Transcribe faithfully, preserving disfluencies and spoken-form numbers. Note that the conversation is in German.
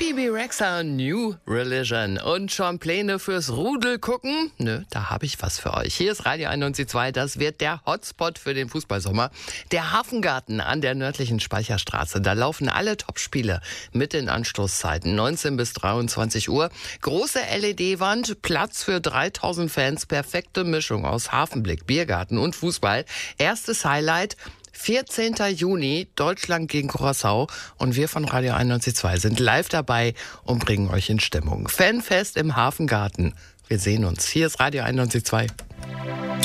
Bebe Rexha, New Religion. Und schon Pläne fürs Rudel gucken? Nö, da habe ich was für euch. Hier ist Radio einundneunzig Komma zwei. Das wird der Hotspot für den Fußballsommer. Der Hafengarten an der nördlichen Speicherstraße. Da laufen alle Topspiele mit den Anstoßzeiten. neunzehn bis dreiundzwanzig Uhr. Große L E D-Wand, Platz für dreitausend Fans. Perfekte Mischung aus Hafenblick, Biergarten und Fußball. Erstes Highlight: vierzehnten Juni, Deutschland gegen Curaçao. Und wir von Radio einundneunzig Komma zwei sind live dabei und bringen euch in Stimmung. Fanfest im Hafengarten. Wir sehen uns. Hier ist Radio einundneunzig Komma zwei.